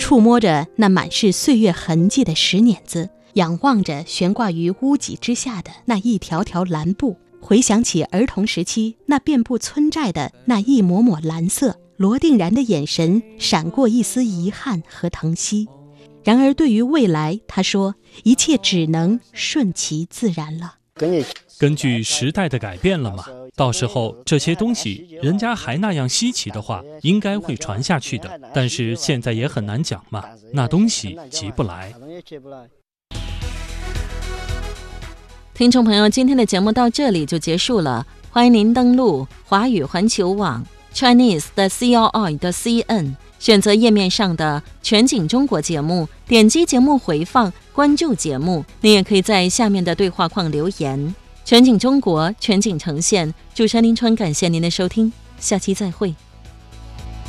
触摸着那满是岁月痕迹的石碾子，仰望着悬挂于屋脊之下的那一条条蓝布，回想起儿童时期那遍布村寨的那一抹抹蓝色，罗定然的眼神闪过一丝遗憾和疼惜。然而对于未来，他说一切只能顺其自然了。 根据时代的改变了嘛，到时候这些东西人家还那样稀奇的话，应该会传下去的。但是现在也很难讲嘛，那东西急不来。 听众朋友，今天的节目到这里就结束了，欢迎您登录华语环球网 Chinese.CRI.CN， 选择页面上的全景中国节目，点击节目回放，关注节目。您也可以在下面的对话框留言。全景中国，全景呈现，主持人林春，感谢您的收听，下期再会。